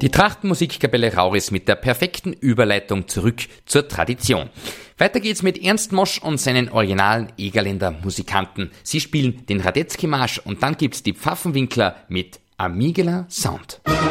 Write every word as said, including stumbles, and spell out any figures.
Die Trachtenmusikkapelle Rauris mit der perfekten Überleitung zurück zur Tradition. Weiter geht's mit Ernst Mosch und seinen originalen Egerländer Musikanten. Sie spielen den Radetzky-Marsch und dann gibt's die Pfaffenwinkler mit Amigela Sound.